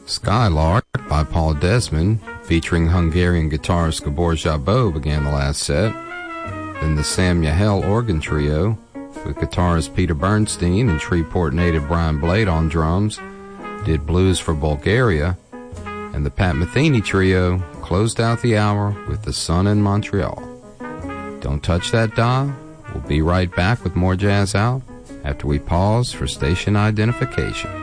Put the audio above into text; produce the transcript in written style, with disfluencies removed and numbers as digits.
Skylark by Paul Desmond, featuring Hungarian guitarist Gabor Szabó, began the last set. Then the Sam Yahel organ trio, with guitarist Peter Bernstein and Shreveport native Brian Blade on drums, did Blues for Bulgaria, and the Pat Metheny trio closed out the hour with The Sun in Montreal. Don't touch that dial. We'll be right back with more Jazz Out after we pause for station identification.